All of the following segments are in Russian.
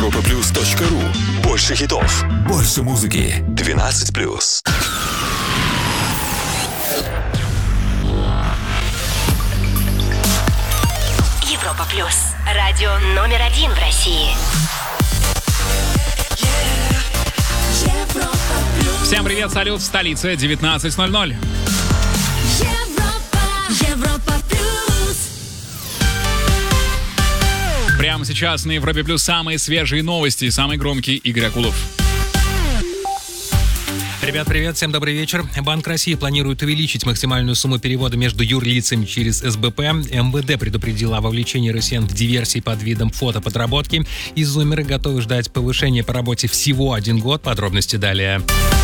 europaplus.ru. Больше хитов, больше музыки. 12+. Европа Плюс. Радио номер 1 в России. Всем привет, салют, в столице 19:00. Европа Плюс. Прямо сейчас на Европе Плюс самые свежие новости, самый громкий Игорь Акулов. Ребят, привет, всем добрый вечер. Банк России планирует увеличить максимальную сумму перевода между юрлицами через СБП. МВД предупредила о вовлечении россиян в диверсии под видом фотоподработки. И зумеры готовы ждать повышения по работе всего 1 год. Подробности далее.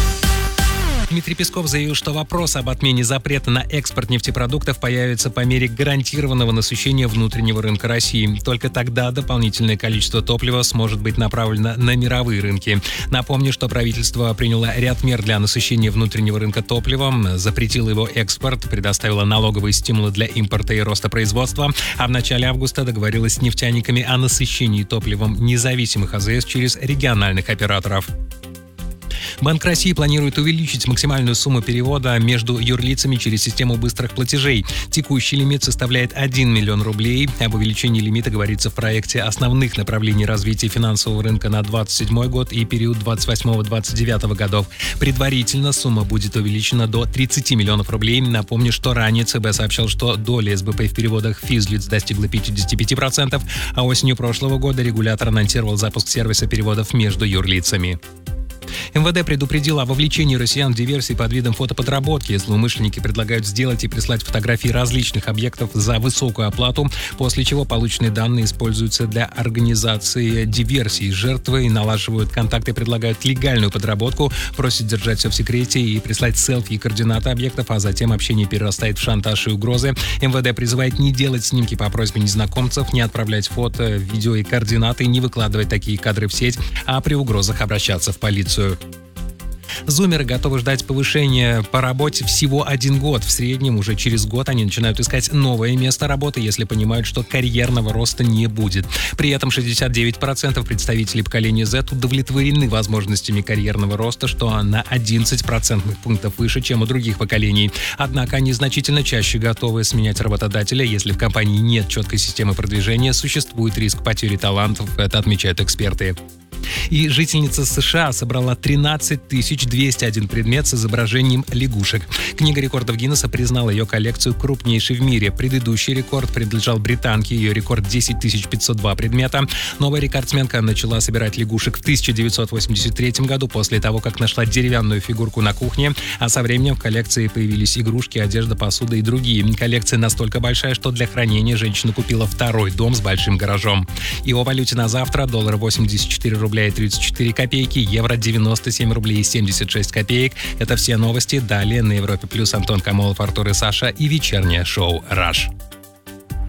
Дмитрий Песков заявил, что вопрос об отмене запрета на экспорт нефтепродуктов появится по мере гарантированного насыщения внутреннего рынка России. Только тогда дополнительное количество топлива сможет быть направлено на мировые рынки. Напомню, что правительство приняло ряд мер для насыщения внутреннего рынка топливом, запретило его экспорт, предоставило налоговые стимулы для импорта и роста производства, а в начале августа договорилось с нефтяниками о насыщении топливом независимых АЗС через региональных операторов. Банк России планирует увеличить максимальную сумму перевода между юрлицами через систему быстрых платежей. Текущий лимит составляет 1 миллион рублей. Об увеличении лимита говорится в проекте основных направлений развития финансового рынка на 2027 год и период 2028-2029 годов. Предварительно сумма будет увеличена до 30 миллионов рублей. Напомню, что ранее ЦБ сообщал, что доля СБП в переводах физлиц достигла 55%, а осенью прошлого года регулятор анонсировал запуск сервиса переводов между юрлицами. МВД предупредило о вовлечении россиян в диверсии под видом фотоподработки. Злоумышленники предлагают сделать и прислать фотографии различных объектов за высокую оплату, после чего полученные данные используются для организации диверсий. Жертвы налаживают контакты, предлагают легальную подработку, просят держать все в секрете и прислать селфи и координаты объектов, а затем общение перерастает в шантаж и угрозы. МВД призывает не делать снимки по просьбе незнакомцев, не отправлять фото, видео и координаты, не выкладывать такие кадры в сеть, а при угрозах обращаться в полицию. Зумеры готовы ждать повышения по работе всего 1 год. В среднем уже через год они начинают искать новое место работы, если понимают, что карьерного роста не будет. При этом 69% представителей поколения Z удовлетворены возможностями карьерного роста, что на 11 процентных пунктов выше, чем у других поколений. Однако они значительно чаще готовы сменять работодателя, если в компании нет четкой системы продвижения, существует риск потери талантов, это отмечают эксперты. И жительница США собрала 13 201 предмет с изображением лягушек. Книга рекордов Гиннесса признала ее коллекцию крупнейшей в мире. Предыдущий рекорд принадлежал британке, ее рекорд 10 502 предмета. Новая рекордсменка начала собирать лягушек в 1983 году, после того, как нашла деревянную фигурку на кухне, а со временем в коллекции появились игрушки, одежда, посуда и другие. Коллекция настолько большая, что для хранения женщина купила второй дом с большим гаражом. И о валюте на завтра: доллар 84 рубля и 34 копейки, евро 97 рублей и 76 копеек. Это все новости. Далее на Европе Плюс Антон Камолов, Артур и Саша и вечернее шоу «Раш».